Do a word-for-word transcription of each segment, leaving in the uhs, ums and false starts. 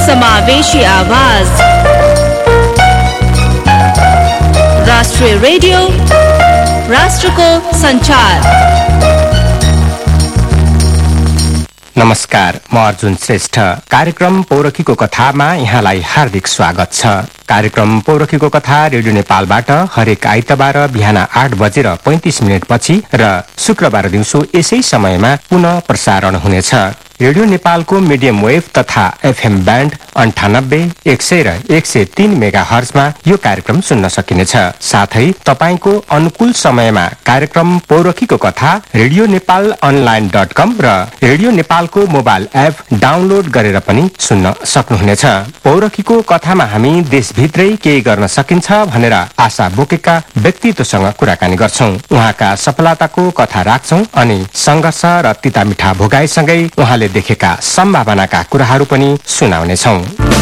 समावेशी आवाज राष्ट्रिय रेडियो राष्ट्रको संचार। नमस्कार, म अर्जुन श्रेष्ठ। कार्यक्रम पौरखीको कथामा यहाँलाई हार्दिक स्वागत छ। कार्यक्रम पौरखीको कथा रेडियो नेपालबाट हरेक आइतबार बिहान आठ बजेर पैंतिस मिनट पछि र शुक्रबार दिउँसो यसै समयमा पुनः प्रसारण हुनेछ। रेडियो नेपालको मिडियम वेभ तथा एफएम ब्यान्ड अन्ठानब्बे एक सय र एक सय तीन मेगा हर्जमा यो कार्यक्रम सुन्न सकिनेछ। साथै तपाईको अनुकूल समयमा कार्यक्रम पौरखीको कथा रेडियो नेपाल अनलाइन डट कम र रेडियो नेपालको मोबाइल एप डाउनलोड गरेर पनि सुन्न सक्नुहुनेछ। पौरखीको कथामा हामी देशभित्रै केही गर्न सकिन्छ भनेर आशा बोकेका व्यक्तित्वसँग कुराकानी गर्छौं। उहाँका सफलताको कथा राख्छौं अनि संघर्ष र तितामिठा भोगाईसँगै उहाँले देखेका सम्भावनाका कुराहरू पनि सुनाउनेछौं।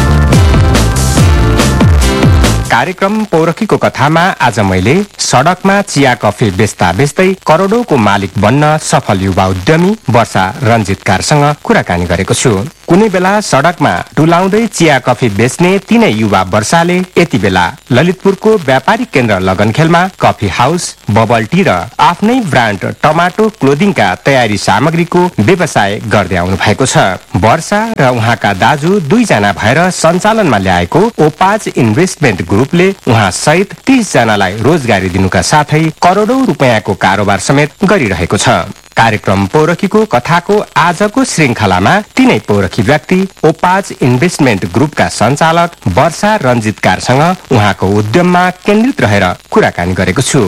कार्यक्रम पौरखीको कथामा आज मैले सडकमा चिया कफी बेच्दा बेच्दै करोडौंको मालिक बन्न सफल युवा उद्यमी वर्षा रञ्जितकारसँग कुराकानी गरेको छु। कुनै बेला सडकमा डुलाउँदै चिया कफी बेच्ने तिनै युवा वर्षाले यति बेला ललितपुरको व्यापारिक केन्द्र लगनखेलमा कफी हाउस, बबल टी र आफ्नै ब्रान्ड टमाटो क्लोदिङका तयारी सामग्रीको व्यवसाय गर्दै आउनु भएको छ। वर्षा र उहाँका दाजु दुईजना भएर सञ्चालनमा ल्याएको ओपाज इन्भेस्टमेन्ट ग्रुपले उहाँ सहित तीस जनालाई रोजगारी दिनुका साथै करोडौं रुपियाँको कारोबार समेत गरिरहेको छ। कार्यक्रम पौरखीको कथाको आजको श्रृंखलामा तीनै पौरखी व्यक्ति ओपाज इन्भेस्टमेन्ट ग्रुपका सञ्चालक वर्षा रञ्जितकारसँग उहाँको उद्यममा केन्द्रित रहेर कुराकानी गरेको छु।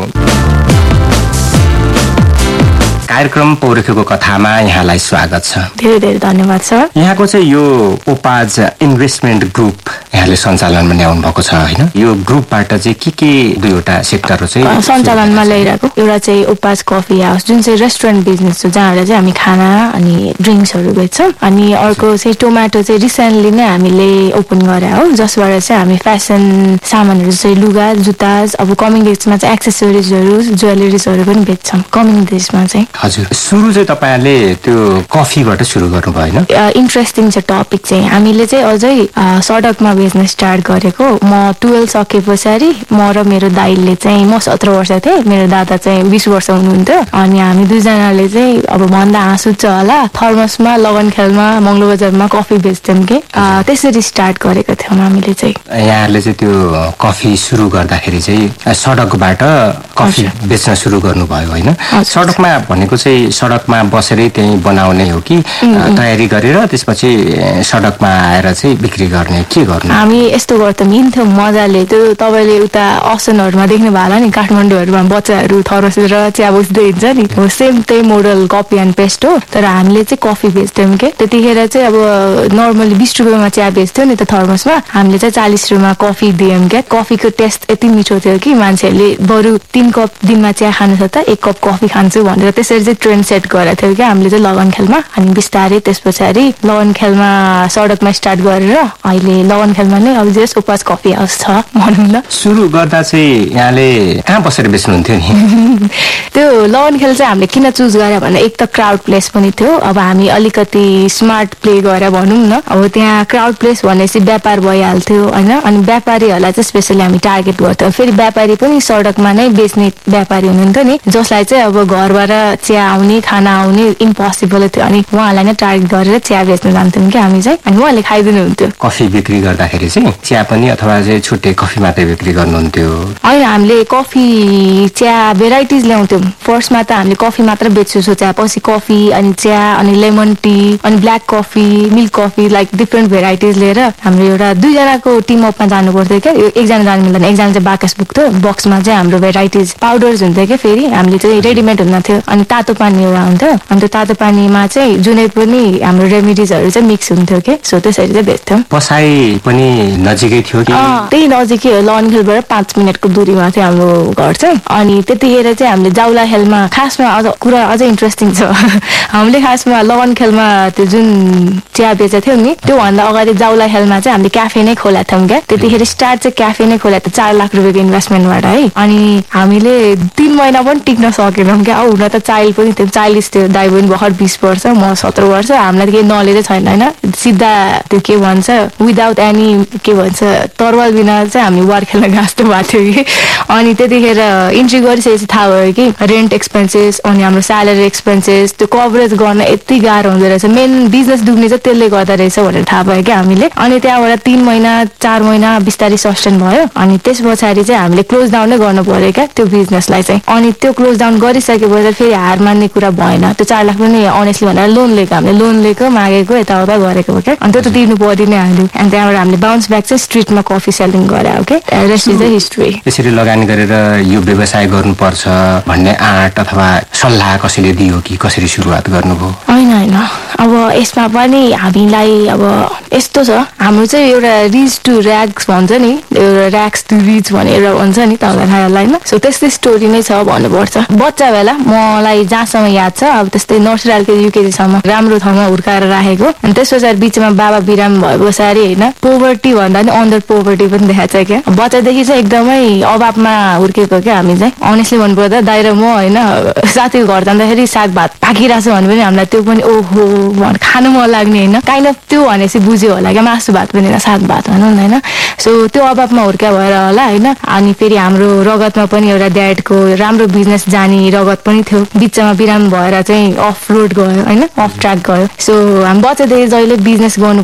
कार्यक्रम पौरखीको कथामा यहाँलाई स्वागत छ। धेरै धेरै धन्यवाद सर। यहाँको चाहिँ यो ओपाज इन्भेस्टमेन्ट ग्रुप यहाँले सञ्चालनमा ल्याउनु भएको छ हैन? यो ग्रुपबाट चाहिँ के के दुईवटा सेक्टरहरु चाहिँ सञ्चालनमा ल्याइरहेको? एउटा चाहिँ ओपाज कफी हाउस जुन चाहिँ रेस्टुरेन्ट बिजनेस हो, जहाँ चाहिँ हामी खाना अनि ड्रिङ्क्सहरु बेच्छौं। अनि अर्को चाहिँ टोमाटो चाहिँ रिसेन्टली नै हामीले ओपन गरे हो, जसबाट चाहिँ हामी फ्यासन सामानहरु चाहिँ लुगा, जुत्ता, अब कमिङ डेजमा चाहिँ एक्सेसरिजहरु, ज्वेलरिजहरु पनि बेच्छौं कमिङ डेजमा चाहिँ। हजुर, सुरु चाहिँ तपाईहरुले त्यो कफीबाट सुरु गर्नु भयो हैन? इन्ट्रेस्टिङ छ टपिक चाहिँ। हामीले चाहिँ अझै सडकमा बेच्न स्टार्ट गरेको। म बाह्र सके पछाडि म र मेरो दाइले चाहिँ, म सत्र वर्ष थिएँ, मेरो दादा चाहिँ बीस वर्ष हुनुहुन्थ्यो। अनि हामी दुईजनाले चाहिँ अब भन्दा हाँसु छ होला थर्मसमा लगनखेलमा मंगलो बजारमा कफी बेच्थ्यौं के। त्यसरी स्टार्ट गरेको थियौं हामीले चाहिँ। यहाँहरुले चाहिँ त्यो कफी सुरु गर्दाखेरि चाहिँ सडकबाट कफी बेच्न सुरु गर्नुभयो हैन? सडकमा भनेको चाहिँ सडकमा बसेरै त्यही बनाउने हो कि तयारी गरेर त्यसपछि सडकमा आएर चाहिँ बिक्री गर्ने, के गर्ने? हामी यस्तो गर्थ्यौं, हिँड्थ्यौं मजाले। त्यो तपाईले उता असनहरुमा देख्नु भयो होला नि, काठमाडौँहरुमा बच्चाहरु थर्मसतिर चिया बेच्दै हिँड्छ नि, हो सेम त्यही मोडल कपी एन्ड पेस्ट हो। तर हामीले चाहिँ कफी बेच्थ्यौं के। त्यतिखेर चाहिँ अब नर्मली बीस रुपैयाँमा चिया बेच्थ्यौं नि त थर्मसमा, हामीले चाहिँ चालीस रुपैयाँमा कफी दियौं के। कफीको टेस्ट यति मिठो थियो कि मान्छेहरूले बरु तीन कप दिनमा चिया खानु छ त एक कप कफी खान्छु भनेर त्यसरी चाहिँ ट्रेन्ड सेट गरेको थियो क्या हामीले चाहिँ लगनखेलमा। अनि बिस्तारै त्यस पछाडि लगनखेलमा सडकमा स्टार्ट गरेर अहिले लगनखेलमा नै अब जस ओपाज कफी हाउस छ भनौँ न। सुरु गर्दा चाहिँ यहाँले कहाँ बसेर बेच्नुहुन्थ्यो नि? त्यो लगनखेल चाहिँ हामीले किन चुज गरे भने एक त क्राउड प्लेस पनि थियो। अब हामी अलिकति स्मार्ट प्ले गरे भनौँ न। अब त्यहाँ क्राउड प्लेस भनेपछि व्यापार भइहाल्थ्यो हैन? अनि व्यापारीहरूलाई चाहिँ स्पेसली हामी टार्गेट गर्थ्यौँ। फेरि व्यापारी पनि सडकमा नै बेच्ने व्यापारी हुनुहुन्थ्यो नि, जसलाई चाहिँ अब घरबाट चिया आउने खाना आउने इम्पोसिबल थियो। अनि उहाँलाई नै टार्गेट गरेर चिया बेच्न जान्थ्यौँ कि हामी चाहिँ। अनि उहाँले खाइदिनु हुन्थ्यो। कफी बिक्री गर्दाखेरि चाहिँ चिया पनि अथवा चाहिँ छुट्टै कफी मात्रै बिक्री गर्नुहुन्थ्यो? होइन, हामीले कफी चिया भेराइटिज ल्याउँथ्यौँ। फर्स्टमा त हामीले कफी मात्र बेच्छु सोचे, पछि कफी अनि चिया अनि लेमन टी अनि black coffee, milk coffee, like different varieties लिएर हाम्रो एउटा दुईजनाको टिम अपमा जानु पर्थ्यो क्या। एकजना जानु मिल्दैन, एकजना चाहिँ बाकस बोक्थ्यो। बक्समा चाहिँ हाम्रो भेराइटिज पाउडर्स हुन्थ्यो क्या। फेरि हामीले चाहिँ रेडिमेड हुन थियो। अनि तातो पानी एउटा हुन्थ्यो। अनि त्यो तातो पानीमा चाहिँ जुनै पनि हाम्रो रेमिडिजहरू चाहिँ मिक्स हुन्थ्यो के। सो त्यसरी चाहिँ बेच्थ्यौँ। पसाई पनि पनि नजिकै थियो कि? त्यही नजिकै हो, लनखेलबाट पाँच मिनटको दूरीमा थियो हाम्रो घर चाहिँ। अनि त्यतिखेर चाहिँ हामीले जाउला खेलमा खासमा अझ कुरा अझै इन्ट्रेस्टिङ छ। हामीले खासमा लनखेलमा त्यो जुन चिया बेचेको थियौँ नि, त्योभन्दा अगाडि जाउला खेलमा चाहिँ हामीले क्याफे नै खोलेको थियौँ क्या। त्यतिखेर स्टार्ट चाहिँ क्याफे नै खोलेको थियो चार लाख रुपियाँको इन्भेस्टमेन्टबाट है। अनि हामीले तिन महिना पनि टिक्न सकेनौँ क्या। अब हुन त चाइल्ड पनि थियो, चाइल्डिस थियो, दाइ पनि भर्खर बिस वर्ष, म सत्र वर्ष। हामीलाई केही नलेजै छैन होइन, सिधा त्यो के भन्छ विदाउट एनी के भन्छ तरवाल बिना चाहिँ हामी वार खेल्न गाँस्तो भएको थियो कि। अनि त्यतिखेर इन्ट्री गरिसकेपछि थाहा भयो कि रेन्ट एक्सपेन्सेस अनि हाम्रो स्यालेरी एक्सपेन्सेस त्यो कभरेज गर्न यति गाह्रो हुँदो रहेछ, मेन बिजनेस डुब्ने चाहिँ त्यसले गर्दा रहेछ भनेर थाहा भयो क्या हामीले। अनि त्यहाँबाट तिन महिना चार महिना बिस्तारै सस्टेन भयो। अनि त्यस पछाडि चाहिँ हामीले क्लोज डाउन नै गर्नु पर्यो क्या त्यो बिजनेसलाई चाहिँ। अनि त्यो क्लोज डाउन गरिसकेपछि फेरि हार मान्ने कुरा भएन। त्यो चार लाख पनि अनेस्टली भनेर लोन लिएको, हामीले लोन लिएको मागेको यताउता गरेको हो क्या। अनि त्यो त तिर्नु परि नै हाल्यो। अनि त्यहाँबाट हामीले बााउन्स ब्याक चाहिँ स्ट्रिटमा कफी सेलिङ गरे okay. Rest is the history. त्यसरी लगानी गरेर यो व्यवसाय गर्नुपर्छ भन्ने आँट अथवा सल्लाह कसैले दियो कि कसरी सुरुवात गर्नुभयो? होइन होइन, अब यसमा पनि हामीलाई अब यस्तो छ, हाम्रो चाहिँ एउटा रिच टु ऱ्याक्स भन्छ नि, एउटा ऱ्याक्स टु रिच भनेर भन्छ नि, तपाईँलाई थाहा होला होइन। सो त्यस्तै स्टोरी नै छ भन्नुपर्छ। बच्चा बेला मलाई जहाँसम्म याद छ अब त्यस्तै नर्सरी एलकेजी युकेजीसम्म राम्रो ठाउँमा हुर्काएर राखेको। अनि त्यस पछाडि बिचमा बाबा बिराम भयो पछाडि होइन, पोभर्टी भन्दा पनि अन्डर पोभर्टी पनि देखाएको छ क्या। बच्चादेखि चाहिँ एकदमै अभावमा हुर्केको क्या हामी चाहिँ। अनेस्टली भन्नुपर्दा दाइ र म होइन साथीको घर जाँदाखेरि साग भात पाकिरहेको छ भने पनि हामीलाई त्यो पनि ओहो भन् खानु मन लाग्ने होइन, काइन्ड अफ त्यो भनेपछि बुझ्यो होला क्या, मासु भात पनि होइन साग भात भनौँ न होइन। सो त्यो अभावमा हुर्का भएर होला होइन। अनि फेरि हाम्रो रगतमा पनि एउटा ड्याडको राम्रो बिजनेस जाने रगत पनि थियो, बिचमा बिराम भएर चाहिँ अफ रोड गयो होइन, अफ ट्र्याक गयो। सो हामी बच्चादेखि जहिले बिजनेस गर्नु